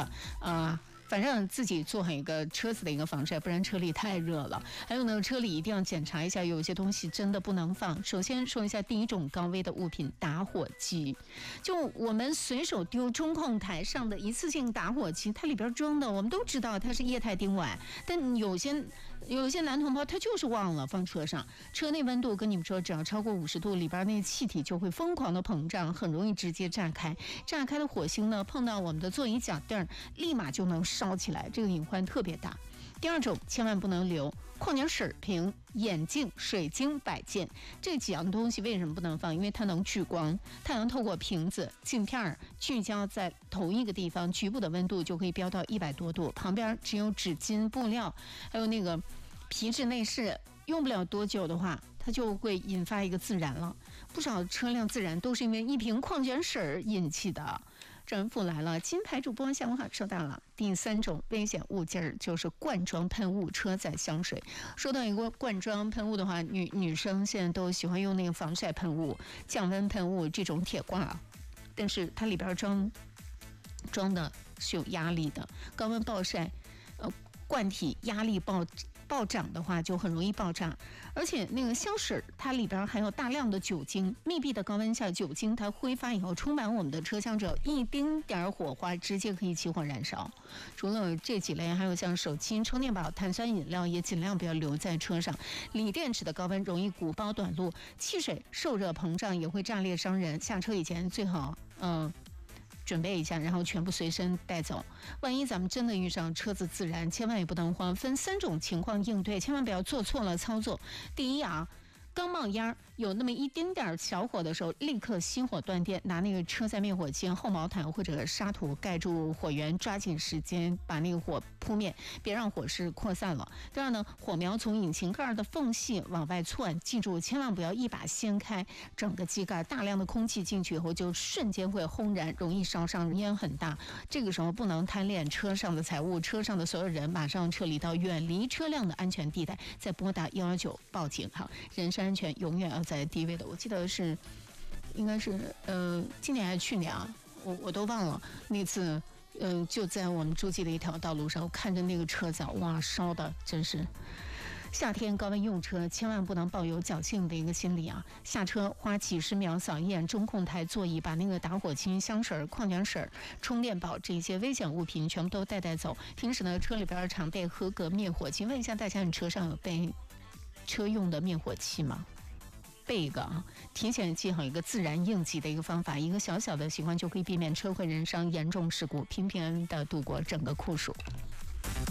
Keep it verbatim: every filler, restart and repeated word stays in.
的，啊。反正自己做好一个车子的一个防晒，不然车里太热了。还有呢，车里一定要检查一下，有一些东西真的不能放。首先说一下第一种高危的物品——打火机。就我们随手丢中控台上的一次性打火机，它里边装的我们都知道它是液态丁烷，但有些有些男同胞他就是忘了放车上。车内温度跟你们说，只要超过五十度，里边那气体就会疯狂的膨胀，很容易直接炸开。炸开的火星呢，碰到我们的座椅脚垫，立马就能烧起来，这个隐患特别大。第二种，千万不能留矿泉水瓶、眼镜、水晶摆件，这几样东西为什么不能放？因为它能聚光，太阳透过瓶子、镜片聚焦在同一个地方，局部的温度就可以飙到一百多度。旁边只有纸巾、布料，还有那个皮质内饰，用不了多久的话，它就会引发一个自燃了。不少车辆自燃都是因为一瓶矿泉水引起的。政府来了，金牌主播下午好收到了。第三种危险物件就是罐装喷雾、车载香水。说到一个罐装喷雾的话，女女生现在都喜欢用那个防晒喷雾、降温喷雾这种铁罐，但是它里边装装的是有压力的，高温暴晒，呃，罐体压力暴。暴涨的话就很容易爆炸，而且那个香水它里边含有大量的酒精，密闭的高温下，酒精它挥发以后充满我们的车厢，只要一丁点火花，直接可以起火燃烧。除了这几类，还有像手机、充电宝、碳酸饮料也尽量不要留在车上。锂电池的高温容易鼓包短路，汽水受热膨胀也会炸裂伤人。下车以前最好嗯。呃准备一下，然后全部随身带走。万一咱们真的遇上车子自燃，千万也不能慌，分三种情况应对，千万不要做错了操作。第一啊，刚冒烟有那么一丁点小火的时候，立刻熄火断电，拿那个车载灭火器、厚毛毯或者沙土盖住火源，抓紧时间把那个火扑灭，别让火势扩散了。第二呢，火苗从引擎盖的缝隙往外窜，记住千万不要一把掀开整个机盖，大量的空气进去以后就瞬间会轰燃，容易烧伤，烟很大。这个时候不能贪恋车上的财物，车上的所有人马上撤离到远离车辆的安全地带，再拨打一一九报警。好，人身安全永远要在第一位的。我记得是应该是呃今年还是去年啊，我我都忘了那次。嗯、呃，就在我们诸暨的一条道路上，我看着那个车子，哇，烧的真是。夏天高温用车，千万不能抱有侥幸的一个心理啊！下车花几十秒扫一眼中控台座椅，把那个打火机、香水、矿泉水、充电宝这些危险物品全部都带带走。平时呢，车里边常备合格灭火器。问一下大家，你车上有备车用的灭火器吗？备一个啊，提前记好一个自然应急的一个方法，一个小小的习惯就可以避免车毁人伤、严重事故，平平安安的度过整个酷暑。